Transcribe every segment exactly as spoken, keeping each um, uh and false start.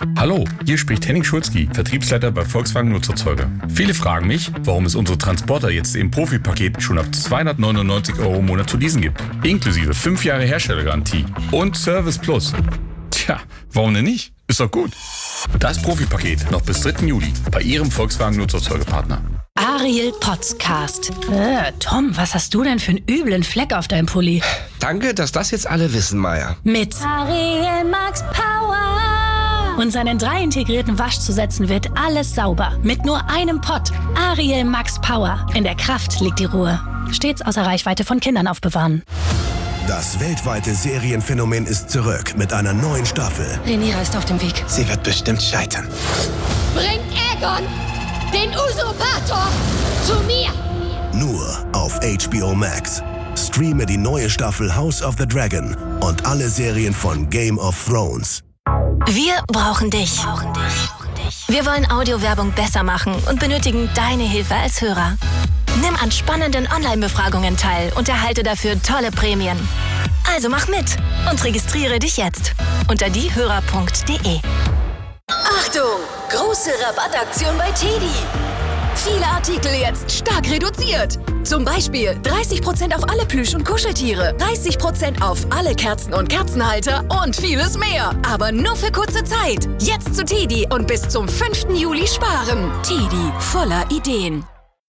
Hallo, hier spricht Henning Schulzki, Vertriebsleiter bei Volkswagen Nutzerzeuger. Viele fragen mich, warum es unsere Transporter jetzt im Profi-Paket schon ab zweihundertneunundneunzig Euro im Monat zu leasen gibt. Inklusive fünf Jahre Herstellergarantie und Service Plus. Tja, warum denn nicht? Ist doch gut. Das Profi-Paket noch bis dritten Juli bei Ihrem Volkswagen Nutzerzeugerpartner. Ariel Podcast. Äh, Tom, was hast du denn für einen üblen Fleck auf deinem Pulli? Danke, dass das jetzt alle wissen, Maya. Mit Ariel Max Power. Und seinen drei integrierten Waschzusätzen wird alles sauber. Mit nur einem Pott. Ariel Max Power. In der Kraft liegt die Ruhe. Stets außer Reichweite von Kindern aufbewahren. Das weltweite Serienphänomen ist zurück mit einer neuen Staffel. Rhaenyra ist auf dem Weg. Sie wird bestimmt scheitern. Bringt Aegon, den Usurpator, zu mir! Nur auf H B O Max. Streame die neue Staffel House of the Dragon und alle Serien von Game of Thrones. Wir brauchen dich. Wir wollen Audiowerbung besser machen und benötigen deine Hilfe als Hörer. Nimm an spannenden Online-Befragungen teil und erhalte dafür tolle Prämien. Also mach mit und registriere dich jetzt unter diehörer punkt de. Achtung! Große Rabattaktion bei Teddy. Viele Artikel jetzt stark reduziert. Zum Beispiel dreißig Prozent auf alle Plüsch- und Kuscheltiere, dreißig Prozent auf alle Kerzen und Kerzenhalter und vieles mehr. Aber nur für kurze Zeit. Jetzt zu Teddy und bis zum fünften Juli sparen. Teddy, voller Ideen.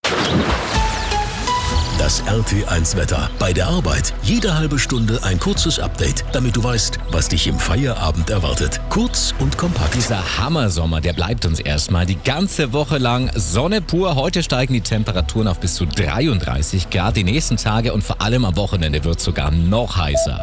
Das R T eins Wetter. Bei der Arbeit jede halbe Stunde ein kurzes Update, damit du weißt, was dich im Feierabend erwartet. Kurz und kompakt. Dieser Hammersommer, der bleibt uns erstmal die ganze Woche lang. Sonne pur. Heute steigen die Temperaturen auf bis zu dreiunddreißig Grad. Die nächsten Tage und vor allem am Wochenende wird es sogar noch heißer.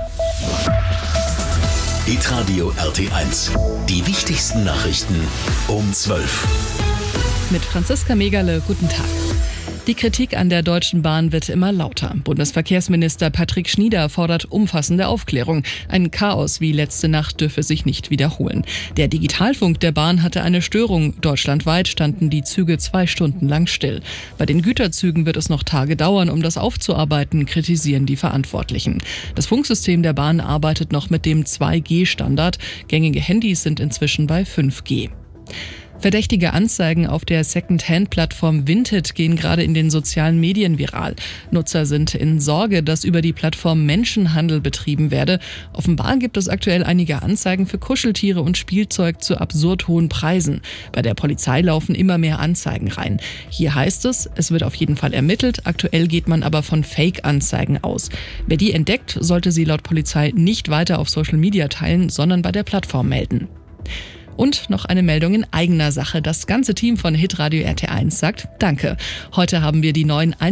Hitradio R T eins. Die wichtigsten Nachrichten um zwölf. Mit Franziska Megerle, guten Tag. Die Kritik an der Deutschen Bahn wird immer lauter. Bundesverkehrsminister Patrick Schnieder fordert umfassende Aufklärung. Ein Chaos wie letzte Nacht dürfe sich nicht wiederholen. Der Digitalfunk der Bahn hatte eine Störung. Deutschlandweit standen die Züge zwei Stunden lang still. Bei den Güterzügen wird es noch Tage dauern, um das aufzuarbeiten, kritisieren die Verantwortlichen. Das Funksystem der Bahn arbeitet noch mit dem zwei G Standard. Gängige Handys sind inzwischen bei fünf G. Verdächtige Anzeigen auf der Second-Hand-Plattform Vinted gehen gerade in den sozialen Medien viral. Nutzer sind in Sorge, dass über die Plattform Menschenhandel betrieben werde. Offenbar gibt es aktuell einige Anzeigen für Kuscheltiere und Spielzeug zu absurd hohen Preisen. Bei der Polizei laufen immer mehr Anzeigen rein. Hier heißt es, es wird auf jeden Fall ermittelt. Aktuell geht man aber von Fake-Anzeigen aus. Wer die entdeckt, sollte sie laut Polizei nicht weiter auf Social Media teilen, sondern bei der Plattform melden. Und noch eine Meldung in eigener Sache. Das ganze Team von Hitradio R T eins sagt Danke. Heute haben wir die neuen